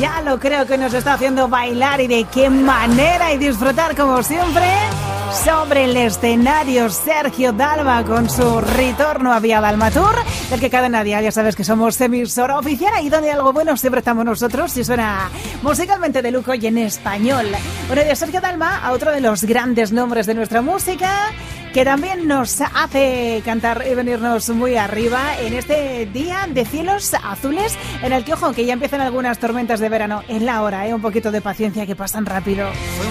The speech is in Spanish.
Ya lo creo que nos está haciendo bailar y de qué manera, y disfrutar como siempre sobre el escenario Sergio Dalma con su retorno a Vía Dalma Tour, del que cada día ya sabes que somos emisora oficial, y donde hay algo bueno siempre estamos nosotros, y suena musicalmente de lujo y en español. Bueno, de Sergio Dalma a otro de los grandes nombres de nuestra música, que también nos hace cantar y venirnos muy arriba en este día de cielos azules, en el que, ojo, que ya empiezan algunas tormentas de verano en la hora, un poquito de paciencia, que pasan rápido.